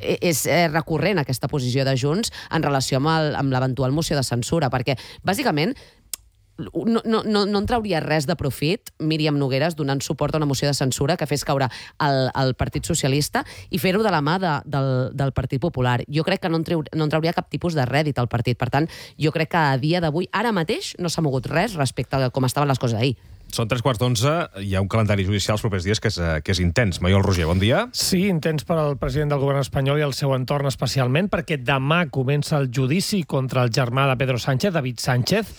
és recurrent aquesta posició de Junts en relació amb l'eventual moció de censura, perquè, bàsicament, no en trauria res de profit Míriam Nogueras donant suport a una moció de censura que fes caure el Partit Socialista i fer-ho de la mà del Partit Popular. Jo crec que no en trauria cap tipus de rèdit al partit. Per tant, jo crec que a dia d'avui, ara mateix, no s'ha mogut res respecte a com estaven les coses ahir. Són 3:15, hi ha un calendari judicial els propers dies que és intens. Maiol Roger, bon dia. Sí, intens per al president del govern espanyol i el seu entorn especialment, perquè demà comença el judici contra el germà de Pedro Sánchez, David Sánchez,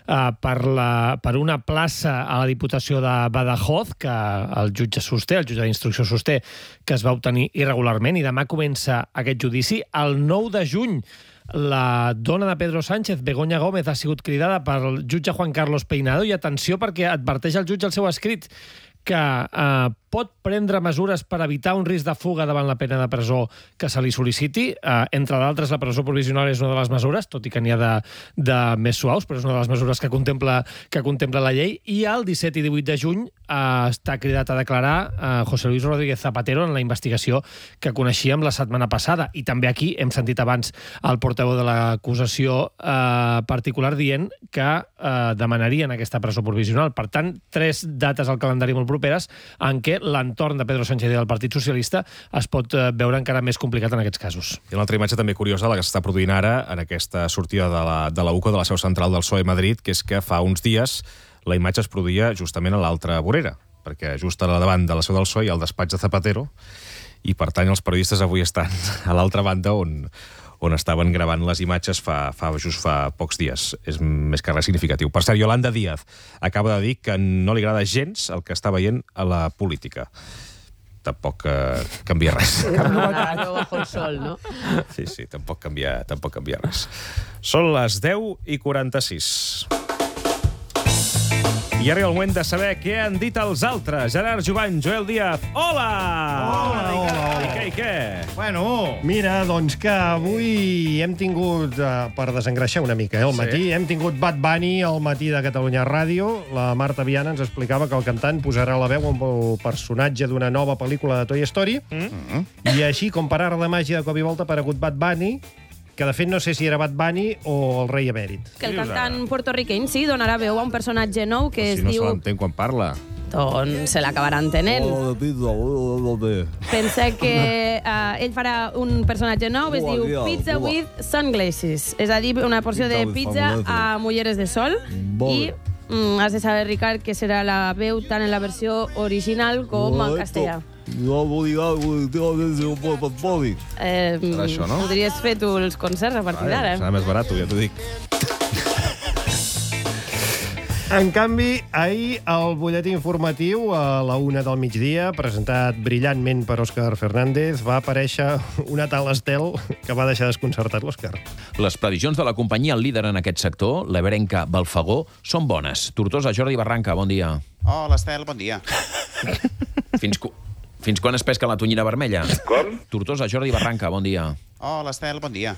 per una plaça a la Diputació de Badajoz, que el jutge d'instrucció sosté que es va obtenir irregularment, i demà comença aquest judici. El 9 de juny, la dona de Pedro Sánchez, Begoña Gómez, ha sigut cridada pel jutge Juan Carlos Peinado, i atenció perquè adverteix el jutge al seu escrit que pot prendre mesures per evitar un risc de fuga davant la pena de presó que se li sol·liciti. Entre d'altres, la presó provisional és una de les mesures, tot i que n'hi ha de més suaus, però és una de les mesures que contempla la llei. I el 17 i 18 de juny està cridat a declarar José Luis Rodríguez Zapatero en la investigació que coneixíem la setmana passada. I també aquí hem sentit abans el portaveu de l'acusació particular dient que demanarien aquesta presó provisional. Per tant, 3 dates al calendari molt properes en què l'entorn de Pedro Sánchez i del Partit Socialista es pot veure encara més complicat en aquests casos. I una altra imatge també curiosa, la que s'està produint ara en aquesta sortida de la UCO, de la seu central del PSOE a Madrid, que és que fa uns dies la imatge es produïa justament a l'altra vorera, perquè just a davant de la seu del PSOE hi ha el despatx de Zapatero, i per tant els periodistes avui estan a l'altra banda on estaven gravant les imatges just fa pocs dies. És més que res significatiu. Per cert, Yolanda Díaz acaba de dir que no li agrada gens el que està veient a la política. Tampoc canvia res. Bajo el sol, no? Sí, tampoc canvia res. Són les 10:46. I arriba el moment de saber què han dit els altres. Gerard Jovany, Joel Díaz, hola! Hola. I què? Bueno, mira, doncs que avui hem tingut, per desengreixar una mica, al matí, hem tingut Bad Bunny al matí de Catalunya Ràdio. La Marta Viana ens explicava que el cantant posarà la veu amb el personatge d'una nova pel·lícula de Toy Story. I així, com per art de màgia de cop i volta, ha aparegut Bad Bunny, que de fet no sé si era Bad Bunny o el rei emèrit. Que el cantant puertorriqueny sí donarà veu a un personatge nou que es diu... Si no diu... se l'entén quan parla. Doncs se l'acabarà entenent. Pensa que ell farà un personatge nou, es diu Pizza with Sunglasses. És a dir, una porció de pizza a ulleres de sol. I has de saber, Ricard, que serà la veu tant en la versió original com en castellà. Això, no? Podries fer tu els concerts a partir d'ara. Serà més barat, ja t'ho dic. En canvi, ahir el butlletí informatiu a la 1 del migdia, presentat brillantment per Òscar Fernández, va aparèixer una tal Estel que va deixar desconcertat l'Òscar. Les previsions de la companyia líder en aquest sector, l'ebrenca Balfagó, són bones. Tortosa, Jordi Barranca, bon dia. Hola, Estel, bon dia. Fins quan es pesca la tonyina vermella? Com? Tortosa, Jordi Barranca, bon dia. Hola, Estel, bon dia.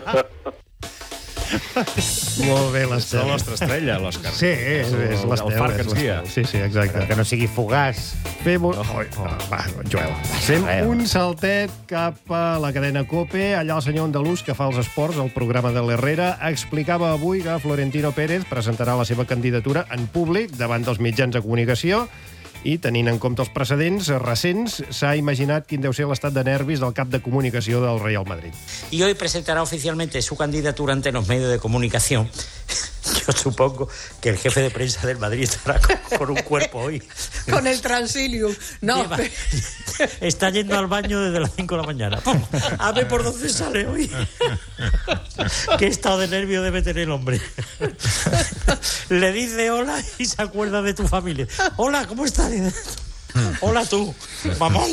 Molt bé, l'Estel. És la nostra estrella, l'Òscar. Sí, és l'Estel. El far que ens guia. Sí, exacte. Que no sigui fugaç. Fem Joel. Fem un saltet cap a la cadena COPE. Allà el senyor andalús que fa els esports, el programa de l'Herrera, explicava avui que Florentino Pérez presentarà la seva candidatura en públic davant dels mitjans de comunicació i, tenint en compte els precedents recents, s'ha imaginat quin deu ser l'estat de nervis del cap de comunicació del Real Madrid. Y hoy presentará oficialmente su candidatura ante los medios de comunicación. Yo supongo que el jefe de prensa del Madrid estará con un cuerpo hoy. Con el Transilium. No. Está yendo al baño desde las 5 de la mañana. A ver por dónde sale hoy. Qué estado de nervio debe tener el hombre. Le dice hola y se acuerda de tu familia. Hola, ¿cómo estás? Hola tú, mamón.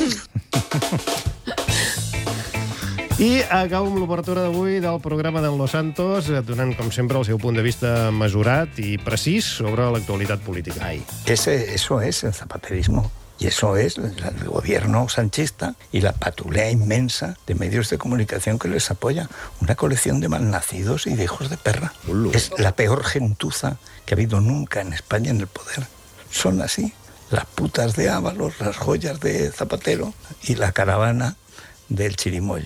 I acabo amb l'obertura d'avui del programa d'en Los Santos, donant, com sempre, el seu punt de vista mesurat i precís sobre l'actualitat política. Eso es el zapaterismo. Y eso es el gobierno sanchista y la patulea inmensa de medios de comunicación que les apoya. Una colección de malnacidos y de hijos de perra. Es la peor gentuza que ha habido nunca en España en el poder. Son así. Las putas de Ábalos, las joyas de Zapatero y la caravana del Chirimoya.